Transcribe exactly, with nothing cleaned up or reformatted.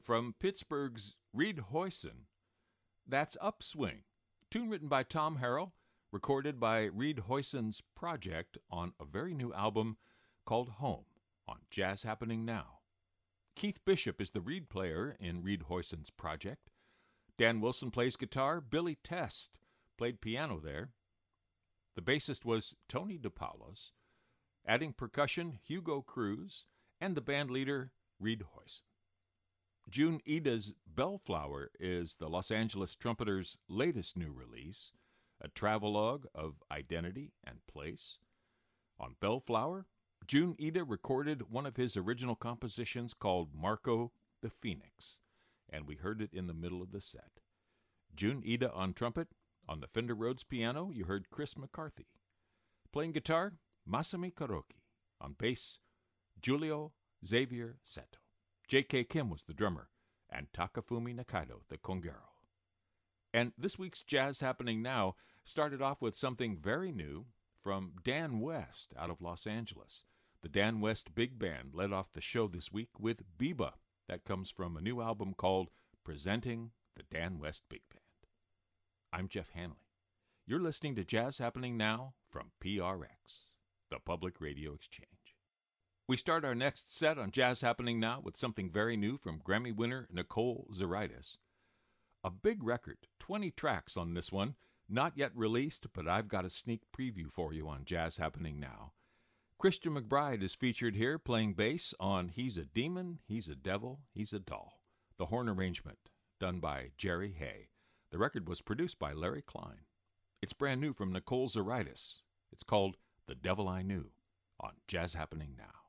From Pittsburgh's Reed Hoyson, that's Upswing, tune written by Tom Harrell, recorded by Reed Hoyson's project on a very new album called Home on Jazz Happening Now. Keith Bishop is the reed player in Reed Hoyson's project. Dan Wilson plays guitar. Billy Test played piano there. The bassist was Tony DePaulos, adding percussion Hugo Cruz, and the band leader Reed Hoyson. June Ida's Bellflower is the Los Angeles Trumpeter's latest new release, a travelogue of identity and place. On Bellflower, June Ida recorded one of his original compositions called Marco the Phoenix, and we heard it in the middle of the set. June Ida on trumpet. On the Fender Rhodes piano, you heard Chris McCarthy. Playing guitar, Masami Karoki. On bass, Julio Xavier Seto. J K. Kim was the drummer, and Takafumi Nakaido, the congero. And this week's Jazz Happening Now started off with something very new from Dan West out of Los Angeles. The Dan West Big Band led off the show this week with Biba. That comes from a new album called Presenting the Dan West Big Band. I'm Jeff Hanley. You're listening to Jazz Happening Now from P R X, the Public Radio Exchange. We start our next set on Jazz Happening Now with something very new from Grammy winner Nicole Zaritis. A big record, twenty tracks on this one, not yet released, but I've got a sneak preview for you on Jazz Happening Now. Christian McBride is featured here playing bass on He's a Demon, He's a Devil, He's a Doll, the horn arrangement done by Jerry Hay. The record was produced by Larry Klein. It's brand new from Nicole Zaritis. It's called The Devil I Knew on Jazz Happening Now.